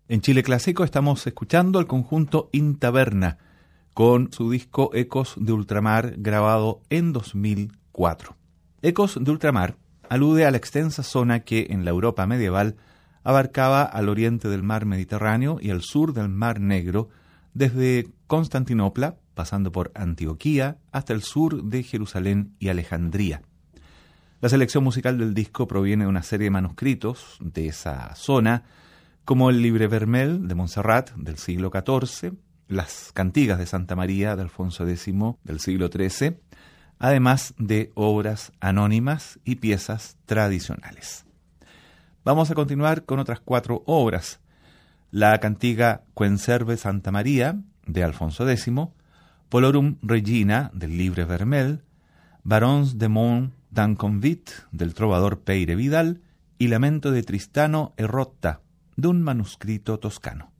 En Chile Clásico estamos escuchando al conjunto In Taberna con su disco Ecos de Ultramar, grabado en 2004. Ecos de Ultramar alude a la extensa zona que en la Europa medieval abarcaba al oriente del mar Mediterráneo y al sur del mar Negro, desde Constantinopla, pasando por Antioquía, hasta el sur de Jerusalén y Alejandría. La selección musical del disco proviene de una serie de manuscritos de esa zona, como el Libre Vermel de Montserrat del siglo XIV, las Cantigas de Santa María de Alfonso X del siglo XIII, además de obras anónimas y piezas tradicionales. Vamos a continuar con otras 4 obras. La cantiga Quenserve Santa María de Alfonso X, Polorum Regina del Libre Vermel, Barons de Mont d'Anconvit del trovador Peire Vidal y Lamento de Tristano e Rotta de un manuscrito toscano.